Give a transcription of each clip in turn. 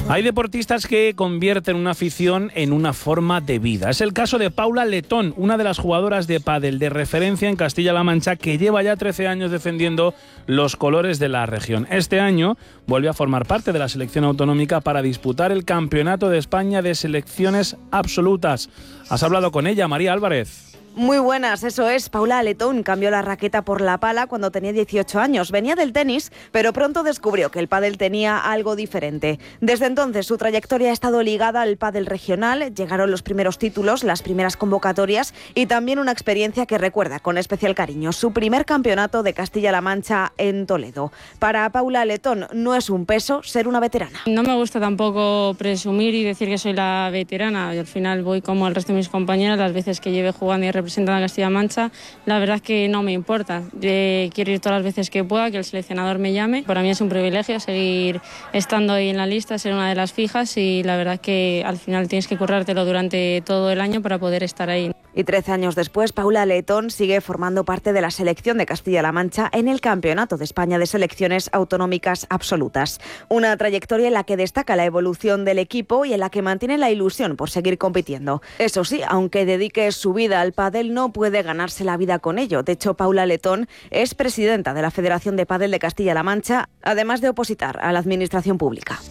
Hay deportistas que convierten una afición en una forma de vida. Es el caso de Paula Letón, una de las jugadoras de pádel de referencia en Castilla-La Mancha, que lleva ya 13 años defendiendo los colores de la región. Este año vuelve a formar parte de la selección autonómica para disputar el Campeonato de España de Selecciones Absolutas. ¿Has hablado con ella, María Álvarez? Muy buenas, eso es. Paula Letón cambió la raqueta por la pala cuando tenía 18 años. Venía del tenis, pero pronto descubrió que el pádel tenía algo diferente. Desde entonces su trayectoria ha estado ligada al pádel regional. Llegaron los primeros títulos, las primeras convocatorias y también una experiencia que recuerda con especial cariño: su primer campeonato de Castilla-La Mancha en Toledo. Para Paula Letón no es un peso ser una veterana. No me gusta tampoco presumir y decir que soy la veterana. Yo al final voy como el resto de mis compañeras, las veces que lleve jugando y representando a Castilla-La Mancha. La verdad es que no me importa. Quiero ir todas las veces que pueda, que el seleccionador me llame. Para mí es un privilegio seguir estando ahí en la lista, ser una de las fijas, y la verdad es que al final tienes que currártelo durante todo el año para poder estar ahí. Y 13 años después, Paula Letón sigue formando parte de la selección de Castilla-La Mancha en el Campeonato de España de Selecciones Autonómicas Absolutas. Una trayectoria en la que destaca la evolución del equipo y en la que mantiene la ilusión por seguir compitiendo. Eso sí, aunque dedique su vida al pádel, no puede ganarse la vida con ello. De hecho, Paula Letón es presidenta de la Federación de Pádel de Castilla-La Mancha, además de opositar a la administración pública.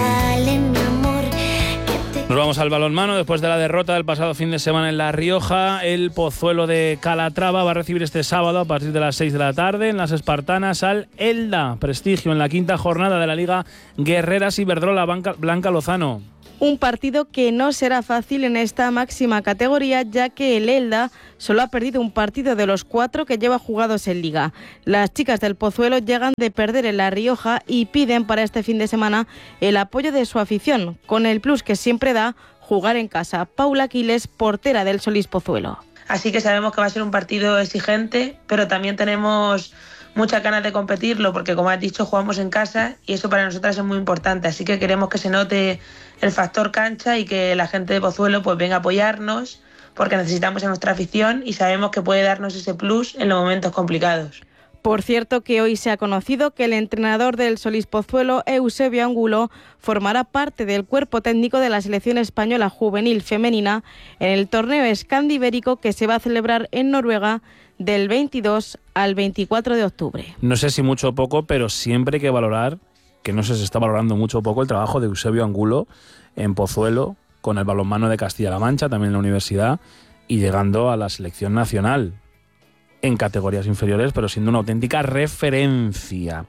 Nos vamos al balonmano. Después de la derrota del pasado fin de semana en La Rioja, el Pozuelo de Calatrava va a recibir este sábado a partir de las 6 de la tarde en las Espartanas al Elda, Prestigio, en la quinta jornada de la Liga Guerreras Iberdrola. Blanca Lozano. Un partido que no será fácil en esta máxima categoría, ya que el Elda solo ha perdido un partido de los 4 que lleva jugados en Liga. Las chicas del Pozuelo llegan de perder en La Rioja y piden para este fin de semana el apoyo de su afición, con el plus que siempre da jugar en casa. Paula Aquiles, portera del Solís Pozuelo. Así que sabemos que va a ser un partido exigente, pero también tenemos muchas ganas de competirlo, porque como has dicho, jugamos en casa y eso para nosotras es muy importante. Así que queremos que se note el factor cancha y que la gente de Pozuelo pues venga a apoyarnos, porque necesitamos a nuestra afición y sabemos que puede darnos ese plus en los momentos complicados. Por cierto, que hoy se ha conocido que el entrenador del Solís Pozuelo, Eusebio Angulo, formará parte del cuerpo técnico de la selección española juvenil femenina en el torneo Scandibérico que se va a celebrar en Noruega del 22 al 24 de octubre. No sé si mucho o poco, pero siempre hay que valorar, que no sé si se está valorando mucho o poco, el trabajo de Eusebio Angulo en Pozuelo, con el balonmano de Castilla-La Mancha, también en la universidad, y llegando a la selección nacional en categorías inferiores, pero siendo una auténtica referencia.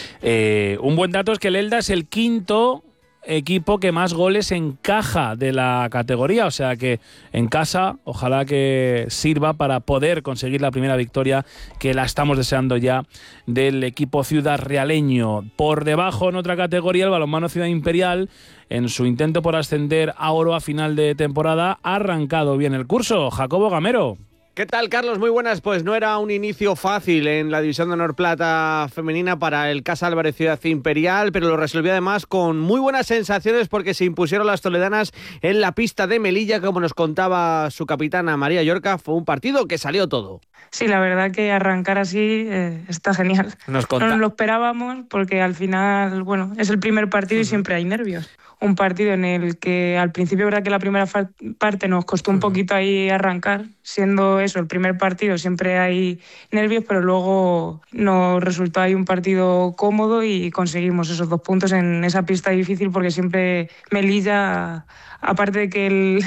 Un buen dato es que el Elda es el quinto equipo que más goles encaja de la categoría, o sea que en casa ojalá que sirva para poder conseguir la primera victoria, que la estamos deseando ya, del equipo ciudadrealeño. Por debajo, en otra categoría, el balonmano Ciudad Imperial, en su intento por ascender a oro a final de temporada, ha arrancado bien el curso. Jacobo Gamero. ¿Qué tal, Carlos? Muy buenas. Pues no era un inicio fácil en la División de Honor Plata femenina para el Casa Álvarez Ciudad Imperial, pero lo resolvió además con muy buenas sensaciones porque se impusieron las toledanas en la pista de Melilla, como nos contaba su capitana María Llorca. Fue un partido que salió todo. Sí, la verdad que arrancar así está genial. No nos lo esperábamos porque al final, bueno, es el primer partido y siempre hay nervios. Un partido en el que al principio, verdad que la primera parte nos costó un poquito ahí arrancar, siendo eso el primer partido, siempre hay nervios, pero luego nos resultó ahí un partido cómodo y conseguimos esos 2 puntos en esa pista difícil, porque siempre Melilla, aparte de que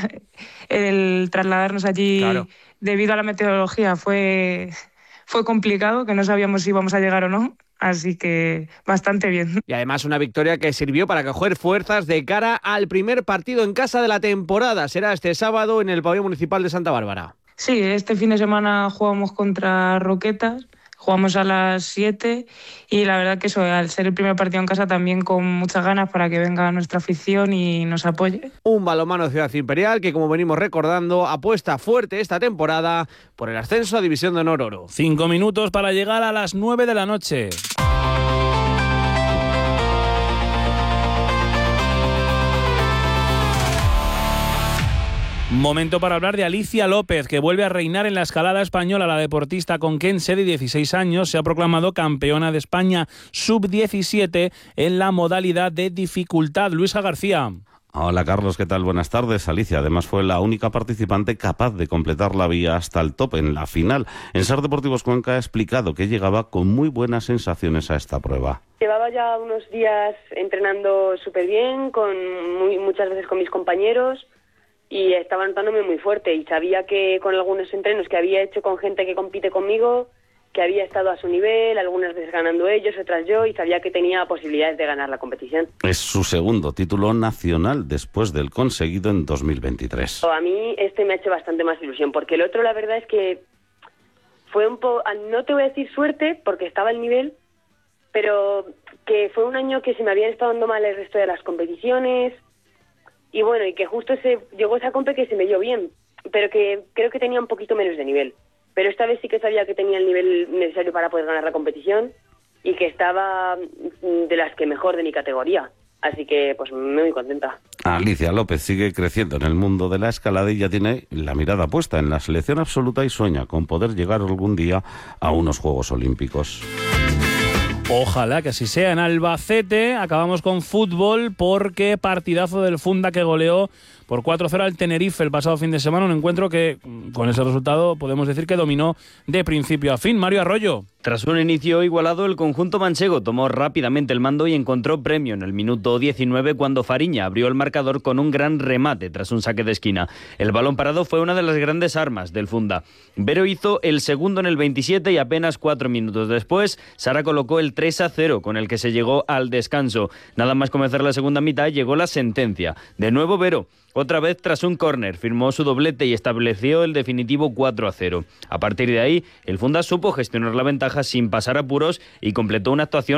el trasladarnos allí, claro, debido a la meteorología fue complicado, que no sabíamos si íbamos a llegar o no. Así que bastante bien. Y además una victoria que sirvió para coger fuerzas de cara al primer partido en casa de la temporada. Será este sábado en el Pabellón Municipal de Santa Bárbara. Sí, este fin de semana jugamos contra Roquetas. Jugamos a las 7 y la verdad que eso, al ser el primer partido en casa, también con muchas ganas para que venga nuestra afición y nos apoye. Un balonmano Ciudad Imperial que, como venimos recordando, apuesta fuerte esta temporada por el ascenso a División de Honor Oro. 5 minutos para llegar a las 9 de la noche. Momento para hablar de Alicia López, que vuelve a reinar en la escalada española. La deportista conquense de 16 años se ha proclamado campeona de España sub-17 en la modalidad de dificultad. Luisa García. Hola Carlos, ¿qué tal? Buenas tardes. Alicia además fue la única participante capaz de completar la vía hasta el top en la final. En SER Deportivos Cuenca ha explicado que llegaba con muy buenas sensaciones a esta prueba. Llevaba ya unos días entrenando súper bien, muchas veces con mis compañeros, y estaba notándome muy fuerte, y sabía que con algunos entrenos que había hecho con gente que compite conmigo, que había estado a su nivel, algunas veces ganando ellos, otras yo, y sabía que tenía posibilidades de ganar la competición. Es su segundo título nacional después del conseguido en 2023. A mí me ha hecho bastante más ilusión, porque el otro la verdad es que fue un poco, no te voy a decir suerte, porque estaba al nivel, pero que fue un año que se me habían estado dando mal el resto de las competiciones, y bueno, y que justo llegó esa compe que se me dio bien, pero que creo que tenía un poquito menos de nivel. Pero esta vez sí que sabía que tenía el nivel necesario para poder ganar la competición y que estaba de las que mejor de mi categoría. Así que pues muy contenta. Alicia López sigue creciendo en el mundo de la escalada y ya tiene la mirada puesta en la selección absoluta y sueña con poder llegar algún día a unos Juegos Olímpicos. Ojalá que así sea. En Albacete acabamos con fútbol porque partidazo del Funda que goleó por 4-0 al Tenerife el pasado fin de semana, un encuentro que con ese resultado podemos decir que dominó de principio a fin. Mario Arroyo. Tras un inicio igualado, el conjunto manchego tomó rápidamente el mando y encontró premio en el minuto 19 cuando Fariña abrió el marcador con un gran remate tras un saque de esquina. El balón parado fue una de las grandes armas del Funda. Vero hizo el segundo en el 27 y apenas 4 minutos después, Sara colocó el 3-0 con el que se llegó al descanso. Nada más comenzar la segunda mitad llegó la sentencia. De nuevo Vero, otra vez tras un córner, firmó su doblete y estableció el definitivo 4-0. A partir de ahí, el Funda supo gestionar la ventaja sin pasar apuros y completó una actuación